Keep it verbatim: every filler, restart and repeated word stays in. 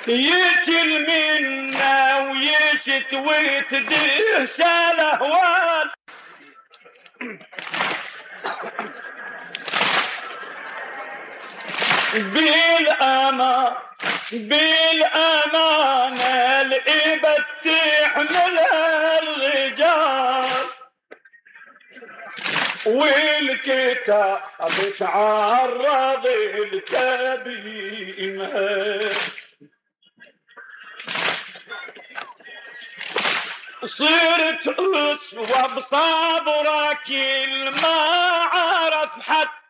يتل منا ويشت ويتدهش الاهوال بالأمان بالأمانة الإبد تحملها الرجال والكتاب تعرض الكبيمة صرت أسوى بصبرك ما عرف حتى